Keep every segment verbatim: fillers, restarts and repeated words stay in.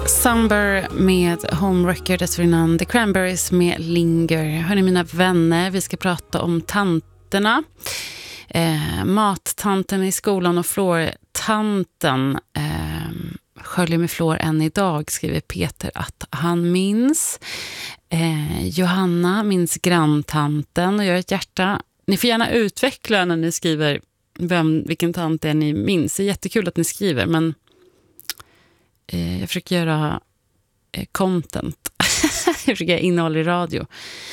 Summer med Home Record, dessförinnan The Cranberries med Linger. Hörni mina vänner, vi ska prata om tanterna. Eh, mattanten i skolan och flortanten. Eh, sköljer med flor än idag, skriver Peter att han minns. Eh, Johanna minns granntanten och gör ett hjärta. Ni får gärna utveckla när ni skriver vem, vilken tant är ni minns. Det är jättekul att ni skriver, men jag försöker göra content. Jag försöker göra innehåll i radio.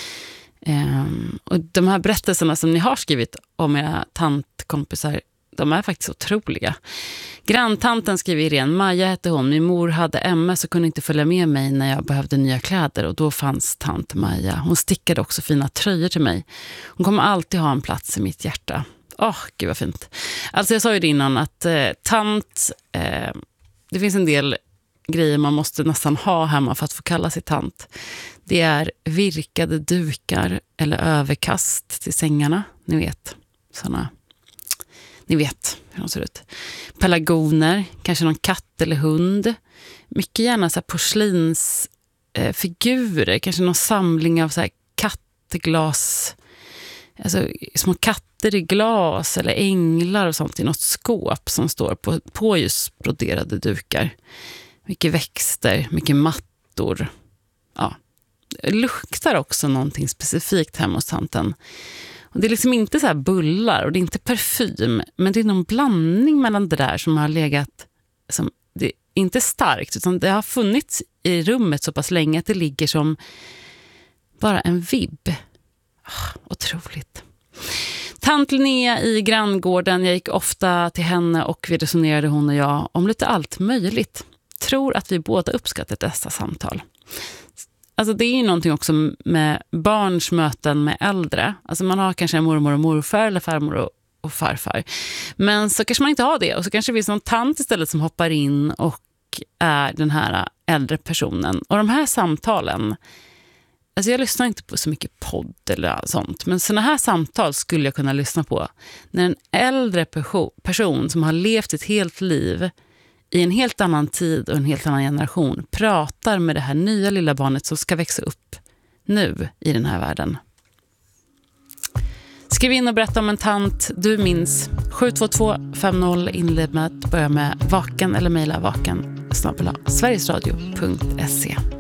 Och de här berättelserna som ni har skrivit om era tantkompisar, de är faktiskt otroliga. Granntanten skriver Irene. Maja hette hon. Min mor hade M S och kunde inte följa med mig när jag behövde nya kläder. Och då fanns tant Maja. Hon stickade också fina tröjor till mig. Hon kommer alltid ha en plats i mitt hjärta. Åh, oh, gud vad fint. Alltså jag sa ju det innan att eh, tant... Eh, det finns en del grejer man måste nästan ha hemma för att få kalla sig tant. Det är virkade dukar eller överkast till sängarna. Ni vet, såna. Ni vet hur de ser ut. Pelargoner, kanske någon katt eller hund. Mycket gärna så här porslinsfigurer, eh, kanske någon samling av så här kattglas, alltså små katter i glas eller änglar och sånt i något skåp som står på, på just broderade dukar. Mycket växter, mycket mattor. Ja. Det luktar också någonting specifikt hemma hos tanten. Och det är liksom inte så här bullar och det är inte parfym, men det är någon blandning mellan det där som har legat, som, det är inte starkt utan det har funnits i rummet så pass länge att det ligger som bara en vibb. Oh, otroligt. Tant Linnea i granngården, jag gick ofta till henne och vi resonerade hon och jag om lite allt möjligt. Tror att vi båda uppskattat dessa samtal. Alltså det är ju någonting också med barns möten med äldre. Alltså man har kanske en mormor och morfar eller farmor och, och farfar. Men så kanske man inte har det. Och så kanske det finns någon tant istället som hoppar in och är den här äldre personen. Och de här samtalen, alltså jag lyssnar inte på så mycket podd eller sånt. Men såna här samtal skulle jag kunna lyssna på. När en äldre perso- person som har levt ett helt liv i en helt annan tid och en helt annan generation pratar med det här nya lilla barnet som ska växa upp nu i den här världen. Skriv in och berätta om en tant du minns. Sju två två fem noll inled med att börja med vaken eller mejla vaken snabel-a sverigesradio punkt se.